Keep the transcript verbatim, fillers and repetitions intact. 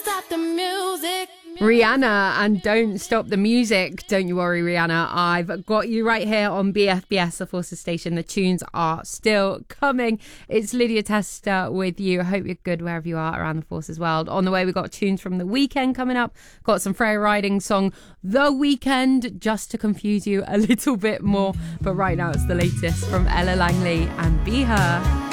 Stop the music. Rihanna and Don't Stop the Music. Don't you worry, Rihanna. I've got you right here on B F B S, the Forces Station. The tunes are still coming. It's Lydia Testa with you. I hope you're good wherever you are around the Forces world. On the way, we've got tunes from The Weeknd coming up. Got some Freya Riding song, The Weeknd, just to confuse you a little bit more. But right now, it's the latest from Ella Langley and Be Her.